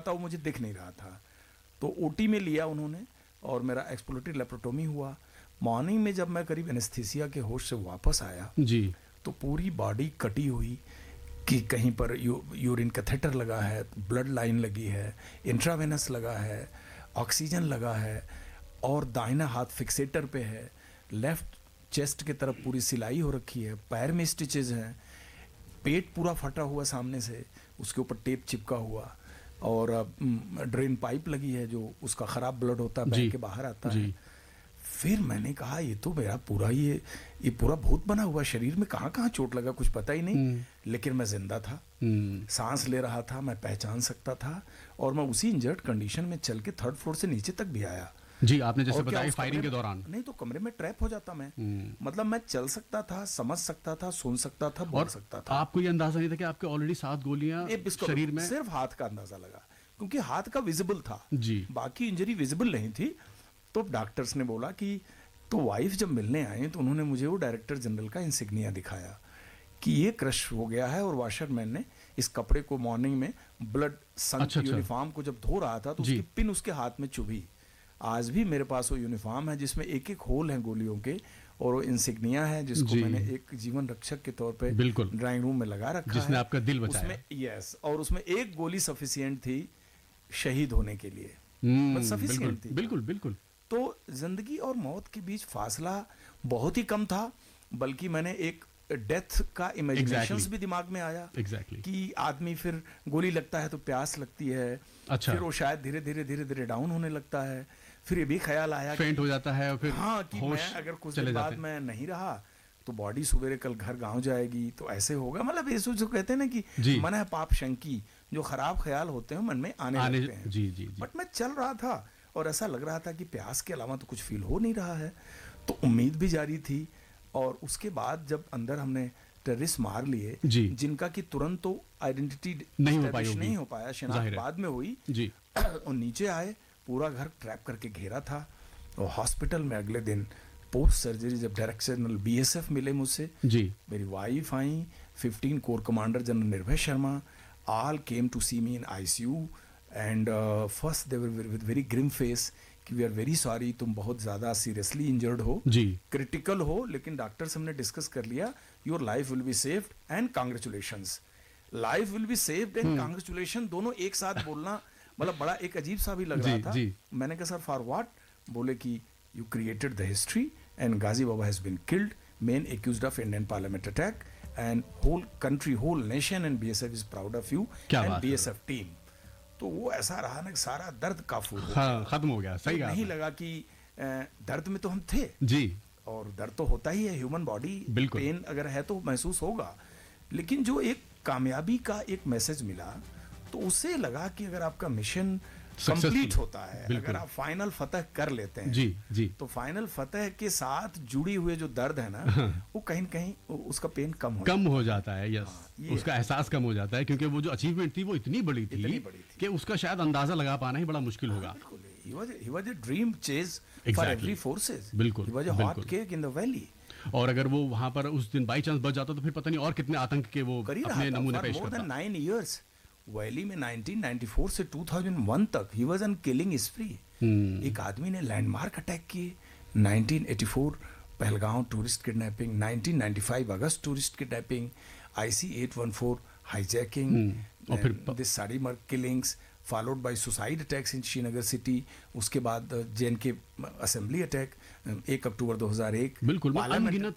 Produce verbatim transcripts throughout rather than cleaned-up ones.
था वो मुझे दिख नहीं रहा था। तो ओटी में लिया उन्होंने और मेरा एक्सप्लोरेटरी लेप्रोटोमी हुआ। मॉर्निंग में जब मैं करीब एनेस्थीसिया के होश से वापस आया जी, तो पूरी बॉडी कटी हुई कि कहीं पर यू, यूरिन कैथेटर लगा है, ब्लड लाइन लगी है, इंट्रावेनस लगा है, ऑक्सीजन लगा है और दाहिना हाथ फिक्सेटर पे है, लेफ्ट चेस्ट की तरफ पूरी सिलाई हो रखी है, पैर में स्टिचेस हैं, पेट पूरा फटा हुआ सामने से, उसके ऊपर टेप चिपका हुआ और ड्रेन पाइप लगी है जो उसका ख़राब ब्लड होता है बह के बाहर आता है। फिर मैंने कहा ये तो मेरा पूरा ये ये पूरा भूत बना हुआ, शरीर में कहाँ कहाँ चोट लगा कुछ पता ही नहीं, लेकिन मैं जिंदा था, सांस ले रहा था, मैं पहचान सकता था और मैं उसी इंजर्ड कंडीशन में चल के थर्ड फ्लोर से नीचे तक भी आया। जी, आपने जैसे बताया फायरिंग के दौरान। नहीं तो कमरे में ट्रैप हो जाता मैं, मतलब मैं चल सकता था, समझ सकता था, सुन सकता था, बोल सकता था। आपको ये अंदाजा नहीं था कि आपके ऑलरेडी सात गोलियां शरीर में? सिर्फ हाथ का अंदाजा लगा क्योंकि हाथ का विजिबल था जी, बाकी इंजरी विजिबल नहीं थी। तो डॉक्टर्स ने बोला कि तो वाइफ जब मिलने आए तो उन्होंने मुझे वो डायरेक्टर जनरल का इंसिग्निया दिखाया कि ये क्रश हो गया है और वॉशरमैन ने इस कपड़े को मॉर्निंग में ब्लड संक अच्छा, यूनिफॉर्म को जब धो रहा था तो उसकी पिन उसके हाथ में चुभी। आज भी मेरे पास वो यूनिफॉर्म है जिसमें एक एक होल हैं गोलियों के और वो इंसिग्निया है जिसको मैंने एक जीवन रक्षक के तौर पे ड्राइंग रूम में लगा रखा जिसने है, आपका दिल बचाया। उसमें यस, और उसमें एक गोली सफिशिएंट थी शहीद होने के लिए, सफिशिएंट थी। बिल्कुल बिल्कुल। तो जिंदगी और मौत के बीच फासला बहुत ही कम था, बल्कि मैंने एक डेथ का इमेजिनेशंस exactly. भी दिमाग में आया exactly. कि आदमी फिर गोली लगता है तो प्यास लगती है, अच्छा। फिर वो शायद धीरे धीरे धीरे धीरे डाउन होने लगता है, फिर ये भी ख्याल आया फेंट हो जाता है और फिर हाँ कि मैं अगर कुछ दिन बाद मैं नहीं रहा तो बॉडी सवेरे कल घर गांव जाएगी तो ऐसे होगा। मतलब ये जो कहते हैं ना कि मन है पाप शंकी, जो खराब ख्याल होते हैं मन में आने, आने लगते हैं। जी, जी, जी। बट मैं चल रहा था और ऐसा लग रहा था कि प्यास के अलावा तो कुछ फील हो नहीं रहा है, तो उम्मीद भी जारी थी। और उसके बाद जब अंदर हमने टेररिस्ट मार लिए जिनका कि तुरंत तो आइडेंटिटी नहीं हो पाई नहीं हो पाया, शिनाख्त बाद में हुई जी। और नीचे आए, पूरा घर ट्रैप करके घेरा था और हॉस्पिटल में अगले दिन पोस्ट सर्जरी जब डायरेक्टर जनरल बीएसएफ मिले मुझसे जी, मेरी वाइफ आई, फिफ्टीन कोर कमांडर जनरल निर्भय Sharma, all came to C me in ICU and first they were with very Grimm face कि वी आर वेरी सॉरी, तुम बहुत ज़्यादा सीरियसली इंजर्ड हो जी, क्रिटिकल हो, लेकिन डॉक्टर से हमने डिस्कस कर लिया, your life will be saved and congratulations. Life will be saved and congratulation दोनों एक साथ बोलना मतलब बड़ा एक अजीब सा भी लग जी, रहा था जी. मैंने कहा सर फॉर व्हाट? बोले कि you created the history and Ghazi Baba has been killed, main accused of Indian parliament attack and whole country whole nation and BSF is proud of you and BSF team. तो वो ऐसा रहा ना सारा दर्द काफू हो हाँ, खत्म हो गया। सही तो नहीं लगा कि दर्द में तो हम थे जी, और दर्द तो होता ही है, ह्यूमन बॉडी पेन अगर है तो महसूस होगा, लेकिन जो एक कामयाबी का एक मैसेज मिला तो उससे लगा कि अगर आपका मिशन कंप्लीट होता है, अगर आप फाइनल फतह कर लेते हैं जी, जी, तो फाइनल फतह के साथ जुड़ी हुए जो दर्द है ना वो कहीं कहीं उसका पेन कम हो कम हो जाता है। यस, हाँ, उसका एहसास कम हो जाता है क्योंकि वो जो अचीवमेंट थी वो इतनी बड़ी थी, इतनी बड़ी थी कि उसका शायद अंदाजा लगा पाना ही बड़ा मुश्किल होगा। He was he was a dream chase for every forces. बिल्कुल, he was a hot cake in the valley. और अगर वो वहां पर उस दिन बाई चांस बच जाता तो फिर पता नहीं और कितने आतंक के वो अपने नमूने पेश करता। more than nine years valley में नाइनटीन नाइंटी फोर से टू थाउजेंड वन तक ही वाज ऑन किलिंग स्प्री। एक आदमी ने लैंडमार्क अटैक किए, nineteen eighty four Pahalgam tourist kidnapping, nineteen ninety five August tourist kidnapping, IC eight one four hijacking और फिर this साड़ीमर्ग killings followed by suicide attacks in Srinagar city. उसके बाद JNK assembly attack एक अक्टूबर दो हज़ार एक, बिल्कुल पार्लियामेंट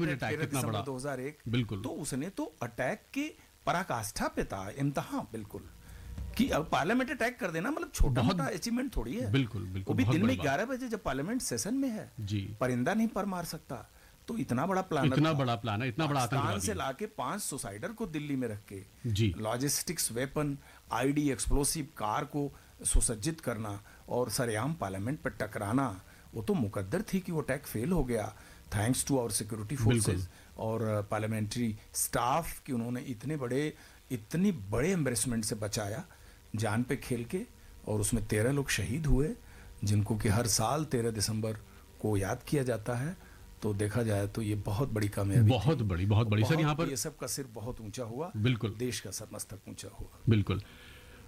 अटैक दो हज़ार एक। बिल्कुल, तो उसने तो अटैक के पराकाष्ठा पे था, इम्तहां बिल्कुल कि अब पार्लियामेंट अटैक कर देना मतलब छोटा मोटा अचीवमेंट थोड़ी है। बिल्कुल बिल्कुल, वो भी दिन में ग्यारह बजे जब पार्लियामेंट सेशन में है जी, परिंदा नहीं पर मार सकता। तो इतना बड़ा प्लान, इतना बड़ा प्लान है, इतना बड़ा आतंकवादी से लाके पांच सुसाइडर को दिल्ली में रख के जी, logistics weapon ID explosive car को सुसज्जित करना और सरेआम पार्लियामेंट पर टकराना, वो तो मुकद्दर थी कि वो अटैक फेल हो गया thanks to our security forces और पार्लियामेंट्री स्टाफ कि उन्होंने इतने बड़े इतनी बड़े एम्बेरसमेंट से बचाया जान पे खेल के। और उसमें तेरह लोग शहीद हुए जिनको कि हर साल तेरह दिसंबर को याद किया जाता है। तो देखा जाए तो ये बहुत बड़ी कामयाबी, बहुत थी। बड़ी बहुत बड़ी सर यहाँ पर ये सब का सिर बहुत ऊंचा हुआ, बिल्कुल देश का सर मस्तक ऊंचा हुआ। बिल्कुल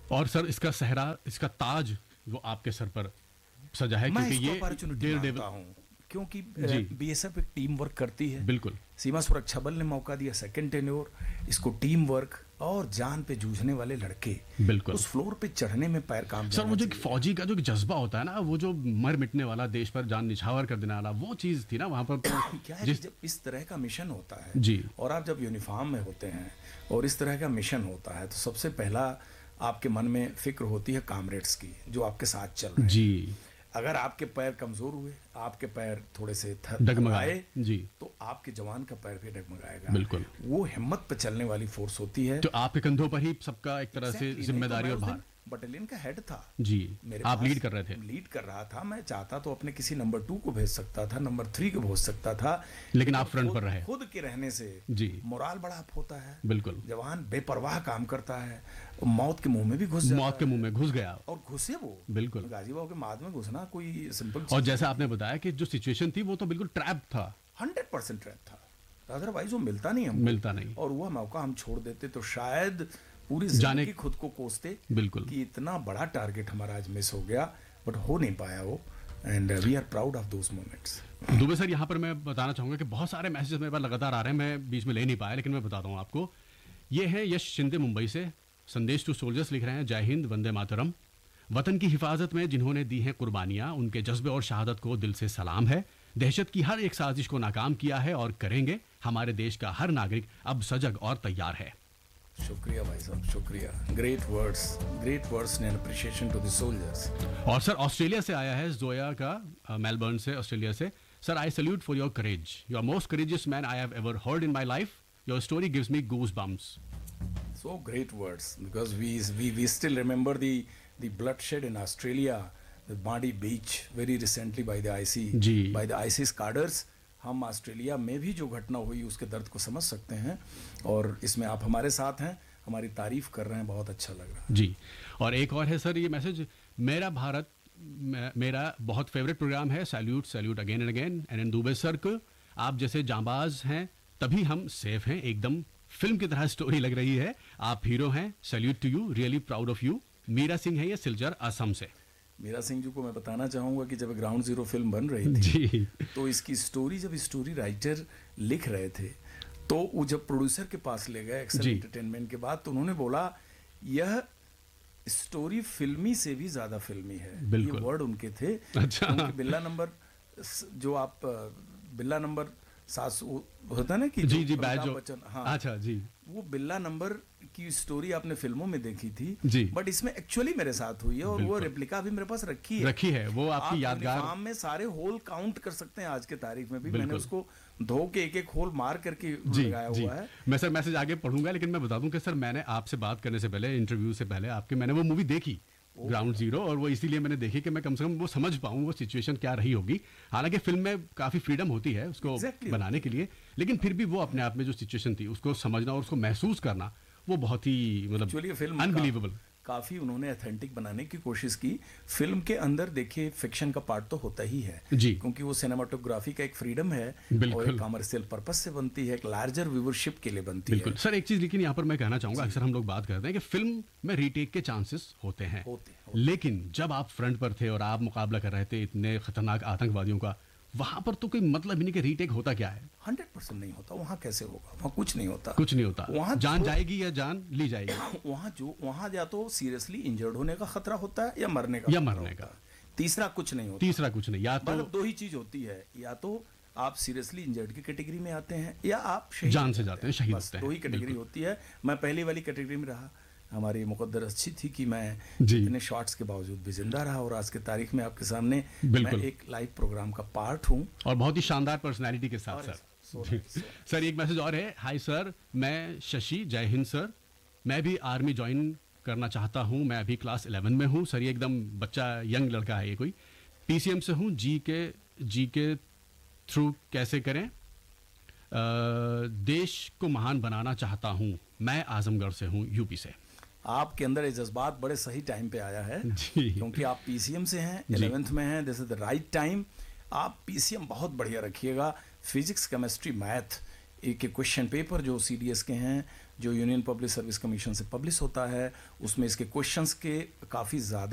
और सर इसका सहरा, इसका ताज वो आपके सर पर सजा है, मैं क्योंकि इसको ये अपॉर्चुनिटी मानता हूं, क्योंकि बीएसएफ एक टीम वर्क करती है। बिल्कुल। सीमा सुरक्षा बल ने मौका दिया, सेकंड टेन्योर, इसको टीम वर्क और जान पे जूझने वाले लड़के, बिल्कुल, उस फ्लोर पे चढ़ने में पैर काम सर वो जो फौजी का जो जज्बा होता है ना, वो जो मर मिटने वाला, देश पर जान निछावर कर देने वाला, वो चीज थी ना वहां पर। तो क्या है, जब इस तरह का मिशन होता है जी, और आप जब यूनिफॉर्म में होते हैं और इस तरह का मिशन होता है, तो सबसे पहला आपके मन में फिक्र होती है कामरेड्स की, जो आपके साथ चल रहे हैं। जी, अगर आपके पैर कमजोर हुए, आपके पैर थोड़े से डगमगाए जी, तो आपके जवान का पैर भी डगमगाएगा। बिल्कुल, वो हिम्मत पे चलने वाली फोर्स होती है, तो आपके कंधों पर ही सबका एक तरह से जिम्मेदारी और भार। बटालियन का हेड था जी, मेरे आप लीड कर रहे थे। लीड कर रहा था। मैं चाहता तो अपने किसी नंबर टू को भेज सकता था, नंबर थ्री को भेज सकता था, लेकिन आप फ्रंट पर रहे। खुद के रहने से जी, मोराल बड़ा अप होता है। बिल्कुल, जवान बेपरवाह काम करता है, मौत के मुंह में भी घुस जाता मौत के मुंह में घुस गया, और घुसे वो। बिल्कुल, गाजीबाव के माद में घुसना कोई सिंपल। और जैसा आपने बताया कि जो सिचुएशन थी वो तो बिल्कुल ट्रैप था, हंड्रेड परसेंट ट्रैप था, अदरवाइज वो मिलता नहीं हमको, मिलता नहीं, और वह मौका हम छोड़ देते तो शायद पूरी जाने की खुद को कोसते, बिल्कुल, कि इतना बड़ा टारगेट हमारा आज मिस हो गया, बट हो नहीं पाया वो, and we are proud of those moments. Dubey sir, यहाँ पर मैं बताना चाहूंगा कि बहुत सारे मैसेजेस मेरे पास लगातार आ रहे हैं, मैं बीच में ले नहीं पाया, लेकिन मैं बताता हूँ आपको। ये है यश शिंदे मुंबई से, संदेश टू सोल्जर्स लिख रहे हैं, जय हिंद, वंदे मातरम। वतन की हिफाजत में जिन्होंने दी हैं कुर्बानियां, उनके जज्बे और शहादत को दिल से सलाम है। दहशत की हर एक साजिश को नाकाम किया है और करेंगे। हमारे देश का हर नागरिक अब सजग और तैयार है। शुक्रिया भाई साहब, शुक्रिया। Great words, great words and appreciation to the soldiers. और सर ऑस्ट्रेलिया से आया है जोया का, मेलबर्न से, ऑस्ट्रेलिया से। Sir, I salute for your courage, you are most courageous man I have ever heard in my life, your story gives me goose bumps. So great words, because we we we still remember the the bloodshed in Australia, the Bandi Beach, very recently by the I C, by the ISIS cadres. हम Australia में भी जो घटना हुई उसके दर्द को समझ सकते हैं, और इसमें आप हमारे साथ हैं, हमारी तारीफ कर रहे हैं, बहुत अच्छा लग रहा है जी। और एक और है सर ये मैसेज, मेरा भारत मेरा बहुत फेवरेट प्रोग्राम है, salute salute again and again, and in Dubey sir को आप जैसे जांबाज हैं तभी हम सेफ हैं, एकदम फिल्म की तरह स्टोरी लग रही है, आप हीरो हैं, salute to you, really proud of you. Meera Singh है ये सिलचर असम से। मीरा सिंह जी को मैं बताना चाहूँगा कि जब ग्राउंड जीरो फिल्म बन रही थी जी, तो इसकी स्टोरी, जब स्टोरी राइटर लिख रहे थे तो वो जब प्रोड्यूसर के पास ले गए एक्सेल एंटरटेनमेंट के बाद, तो उन्होंने बोला यह स्टोरी फिल्मी से भी ज्यादा फिल्मी है, ये वर्ड उनके थे। अच्छा। उनके बिल्ला नंबर, जो आप बिल्ला नंबर सात सौ होता है ना कि जी जी बैज बच्चन, हाँ अच्छा जी, वो बिल्ला नंबर की स्टोरी आपने फिल्मों में देखी थी जी, बट इसमें एक्चुअली मेरे साथ हुई है, और वो रेप्लिका भी मेरे पास रखी है रखी है वो आपकी यादगार। आप में सारे होल काउंट कर सकते हैं आज के तारीख में भी, मैंने उसको धो के एक एक होल मार करके लगाया हुआ है। मैं सर मैसेज आगे पढ़ूंगा, लेकिन मैं बता दूं कि सर मैंने आपसे बात करने से पहले, इंटरव्यू से पहले आपके, मैंने वो मूवी देखी ग्राउंड जीरो, और वो इसीलिए मैंने देखी कि मैं कम से कम वो समझ पाऊं वो सिचुएशन क्या रही होगी। हालांकि फिल्म में काफी फ्रीडम होती है उसको exactly. बनाने के लिए, लेकिन फिर भी वो अपने आप में जो सिचुएशन थी उसको समझना और उसको महसूस करना, वो बहुत ही मतलब अनबिलीवेबल। काफी उन्होंने ऑथेंटिक बनाने की कोशिश की। फिल्म के अंदर देखिए फिक्शन का पार्ट तो होता ही है जी, क्योंकि वो सिनेमाटोग्राफी का एक फ्रीडम है और एक कमर्शियल पर्पस से बनती है, एक लार्जर व्यूअरशिप के लिए बनती बिल्कुल। है। सर एक चीज लेकिन यहाँ पर मैं कहना चाहूंगा, अक्सर हम लोग बात करते हैं कि फिल्म में रीटेक के चांसेस होते हैं, होते, होते। लेकिन जब आप फ्रंट पर थे और आप मुकाबला कर रहे थे इतने खतरनाक आतंकवादियों का, वहां पर तो कोई मतलब ही नहीं कि रीटेक होता क्या है। हंड्रेड परसेंट नहीं होता, वहाँ कैसे होगा, वहाँ कुछ नहीं होता, कुछ नहीं होता, वहाँ जान जाएगी या जान ली जाएगी। वहाँ जो वहाँ या तो सीरियसली इंजर्ड होने का खतरा होता है या मरने का या मरने का, तीसरा कुछ नहीं होता। तीसरा कुछ नहीं, या तो मतलब दो ही चीज होती है, या तो आप सीरियसली इंजर्ड की कैटेगरी में आते हैं या आप जान से जाते हैं, शहीद होते हैं, दो ही कैटेगरी होती है। मैं पहली वाली कैटेगरी में रहा, हमारी मुकद्दर अच्छी थी कि मैं इतने शॉट्स के बावजूद भी जिंदा रहा, और आज के तारीख में आपके सामने मैं एक लाइव प्रोग्राम का पार्ट हूं, और बहुत ही शानदार पर्सनालिटी के साथ। सर सर एक मैसेज और है, हाय सर, मैं शशि, जय हिंद सर, मैं भी आर्मी ज्वाइन करना चाहता हूं, मैं अभी क्लास इलेवन में हूं। सर ये एकदम बच्चा यंग लड़का है, ये कोई पीसीएम से हूं, जी के जी के थ्रू कैसे करें, आ, देश को महान बनाना चाहता हूं, मैं आजमगढ़ से हूं, यूपी से। आपके अंदर ये जज्बात बड़े सही टाइम पे आया है, क्योंकि आप पीसीएम से हैं, इलेवेंथ में हैं, this is the right time. आप पीसीएम बहुत बढ़िया रखिएगा, फिजिक्स केमिस्ट्री मैथ एक क्वेश्चन पेपर जो सीडीएस के हैं जो यूनियन पब्लिक सर्विस कमीशन से पब्लिश होता है, उसमें इसके क्वेश्चंस के काफ़ी ज़्यादा